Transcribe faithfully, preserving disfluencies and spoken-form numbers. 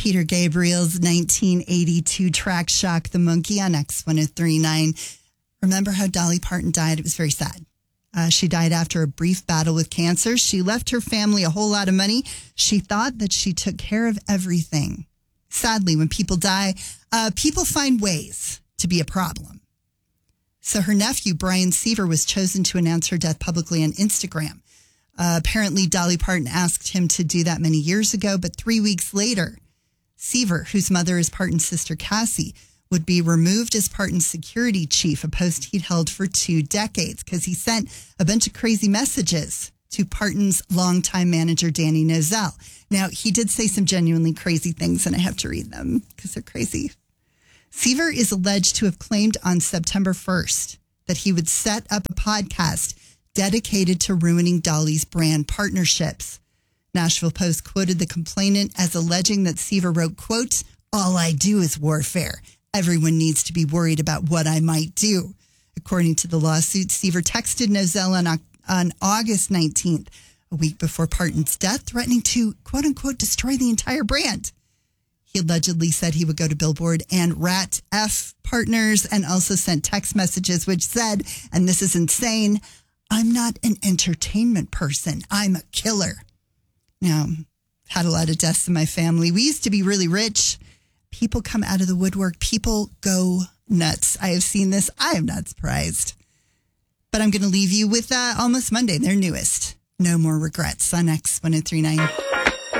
Peter Gabriel's nineteen eighty-two track Shock the Monkey on X one oh three point nine. Remember how Dolly Parton died? It was very sad. Uh, she died after a brief battle with cancer. She left her family a whole lot of money. She thought that she took care of everything. Sadly, when people die, uh, people find ways to be a problem. So her nephew, Brian Seaver, was chosen to announce her death publicly on Instagram. Uh, apparently, Dolly Parton asked him to do that many years ago, but three weeks later, Seaver, whose mother is Parton's sister Cassie, would be removed as Parton's security chief, a post he'd held for two decades because he sent a bunch of crazy messages to Parton's longtime manager, Danny Nozell. Now, he did say some genuinely crazy things, and I have to read them because they're crazy. Seaver is alleged to have claimed on September first that he would set up a podcast dedicated to ruining Dolly's brand partnerships. Nashville Post quoted the complainant as alleging that Seaver wrote, quote, "All I do is warfare. Everyone needs to be worried about what I might do." According to the lawsuit, Seaver texted Nozell on, on August nineteenth, a week before Parton's death, threatening to, quote unquote, destroy the entire brand. He allegedly said he would go to Billboard and rat F partners and also sent text messages which said, and this is insane, "I'm not an entertainment person. I'm a killer." Now, I've had a lot of deaths in my family. We used to be really rich. People come out of the woodwork. People go nuts. I have seen this. I am not surprised. But I'm going to leave you with uh, Almost Monday, their newest. No More Regrets on X one oh three point nine.